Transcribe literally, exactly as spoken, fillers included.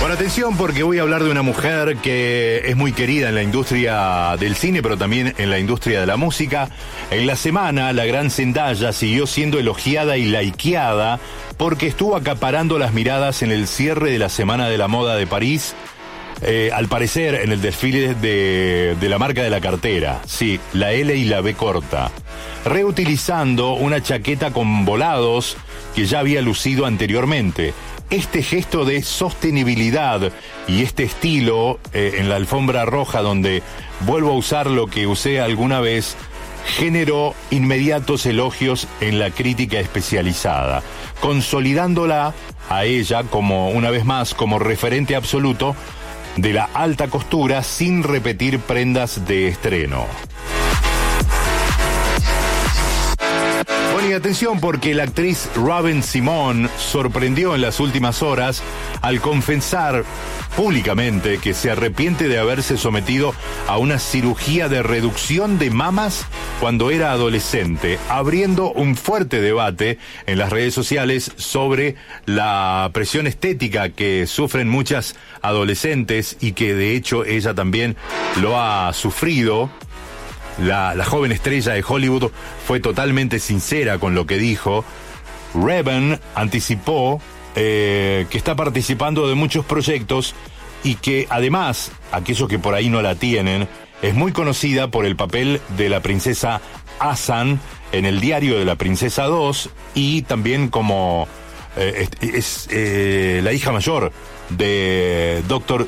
Bueno, atención porque voy a hablar de una mujer que es muy querida en la industria del cine, pero también en la industria de la música. En la semana, la gran Zendaya siguió siendo elogiada y likeada porque estuvo acaparando las miradas en el cierre de la Semana de la Moda de París. Eh, al parecer, en el desfile de, de la marca de la cartera, sí, la L y la B corta, reutilizando una chaqueta con volados que ya había lucido anteriormente. Este gesto de sostenibilidad y este estilo eh, en la alfombra roja, donde vuelvo a usar lo que usé alguna vez, generó inmediatos elogios en la crítica especializada, consolidándola a ella como, una vez más, como referente absoluto de la alta costura sin repetir prendas de estreno. Bueno, y atención porque la actriz Raven-Symoné sorprendió en las últimas horas al confesar públicamente que se arrepiente de haberse sometido a una cirugía de reducción de mamas cuando era adolescente, abriendo un fuerte debate en las redes sociales sobre la presión estética que sufren muchas adolescentes y que de hecho ella también lo ha sufrido. La, la joven estrella de Hollywood fue totalmente sincera con lo que dijo. Raven anticipó eh, que está participando de muchos proyectos y que además, aquellos que por ahí no la tienen, es muy conocida por el papel de la princesa Asan en el diario de la princesa dos y también como eh, es, es eh, la hija mayor de doctor